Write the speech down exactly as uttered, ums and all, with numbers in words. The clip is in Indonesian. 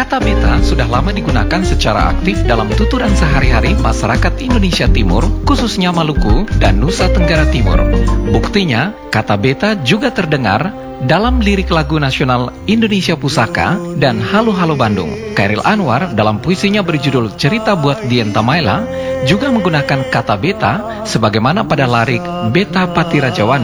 Kata beta sudah lama digunakan secara aktif dalam tuturan sehari-hari masyarakat Indonesia Timur, khususnya Maluku dan Nusa Tenggara Timur. Buktinya, kata beta juga terdengar dalam lirik lagu nasional Indonesia Pusaka dan Halo Halo Bandung. Khairil Anwar dalam puisinya berjudul Cerita Buat Dian Tamaila juga menggunakan kata beta sebagaimana pada lirik Beta Pati Rajawane